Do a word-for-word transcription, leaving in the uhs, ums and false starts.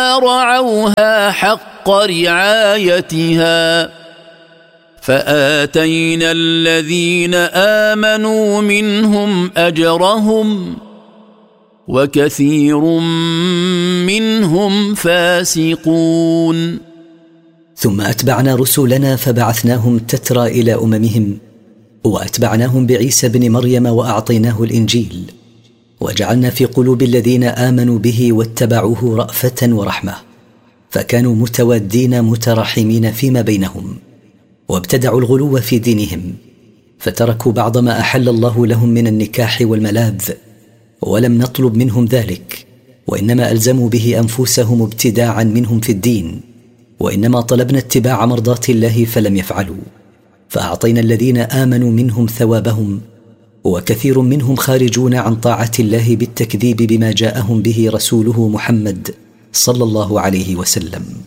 رعوها حق رعايتها فآتينا الذين آمنوا منهم أجرهم وكثير منهم فاسقون. ثم أتبعنا رسلنا فبعثناهم تترى إلى أممهم، وأتبعناهم بعيسى بن مريم وأعطيناه الإنجيل، وجعلنا في قلوب الذين آمنوا به واتبعوه رأفة ورحمة، فكانوا متوادين مترحمين فيما بينهم، وابتدعوا الغلو في دينهم، فتركوا بعض ما أحل الله لهم من النكاح والملاذ، ولم نطلب منهم ذلك، وإنما ألزموا به أنفسهم ابتداعا منهم في الدين، وإنما طلبنا اتباع مرضات الله فلم يفعلوا، فأعطينا الذين آمنوا منهم ثوابهم، وكثير منهم خارجون عن طاعة الله بالتكذيب بما جاءهم به رسوله محمد صلى الله عليه وسلم.